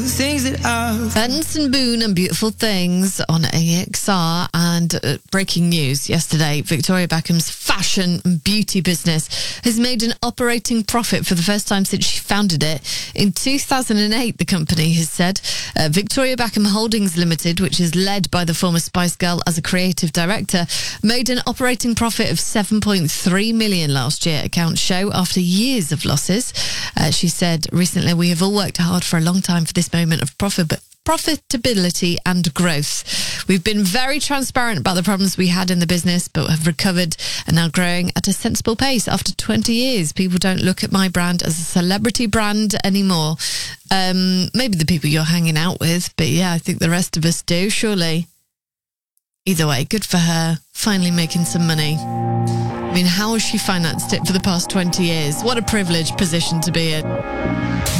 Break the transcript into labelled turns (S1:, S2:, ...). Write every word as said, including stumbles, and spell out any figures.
S1: Things that I've...
S2: Benson Boone and Beautiful Things on A X R. And uh, breaking news yesterday, Victoria Beckham's fashion and beauty business has made an operating profit for the first time since she founded it. In two thousand eight, the company has said. Uh, Victoria Beckham Holdings Limited, which is led by the former Spice Girl as a creative director, made an operating profit of seven point three million last year, accounts show, after years of losses. Uh, she said recently, "We have all worked hard for a long time for this moment of profit, but profitability and growth. We've been very transparent about the problems we had in the business, but have recovered and now growing at a sensible pace. After twenty years, people don't look at my brand as a celebrity brand anymore." Um, maybe the people you're hanging out with, but yeah, I think the rest of us do, surely. Either way, good for her, finally making some money. I mean, how has she financed it for the past twenty years? What a privileged position to be in.